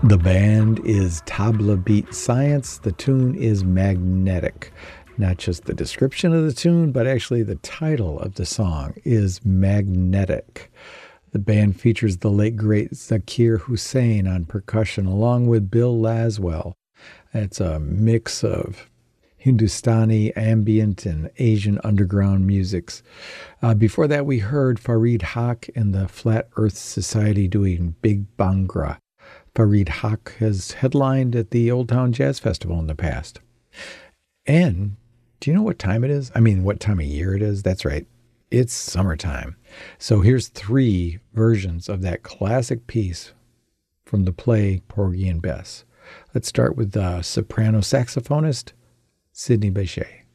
The band is Tabla Beat Science. The tune is Magnetic. Not just the description of the tune, but actually the title of the song is Magnetic. The band features the late great Zakir Hussain on percussion, along with Bill Laswell. It's a mix of Hindustani, ambient, and Asian underground musics. Before that, we heard Farid Haq and the Flat Earth Society doing Big Bhangra. Farid Haq has headlined at the Old Town Jazz Festival in the past. And do you know what time it is? I mean, what time of year it is? That's right. It's summertime. So here's 3 versions of that classic piece from the play Porgy and Bess. Let's start with the soprano saxophonist, Sidney Bechet.